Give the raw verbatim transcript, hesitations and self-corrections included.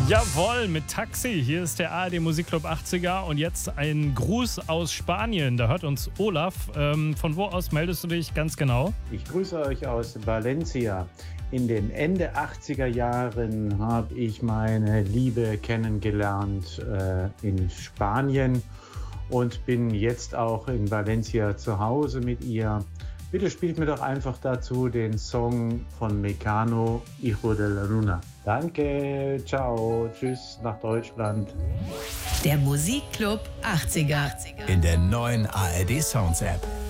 Jawohl, mit Taxi. Hier ist der A R D Musikclub achtziger und jetzt ein Gruß aus Spanien. Da hört uns Olaf. Ähm, von wo aus meldest du dich ganz genau? Ich grüße euch aus Valencia. In den Ende achtziger Jahren habe ich meine Liebe kennengelernt äh, in Spanien und bin jetzt auch in Valencia zu Hause mit ihr. Bitte spielt mir doch einfach dazu den Song von Mecano, Hijo de la Luna. Danke, ciao, tschüss nach Deutschland. Der Musikclub achtziger. In der neuen A R D Sounds App.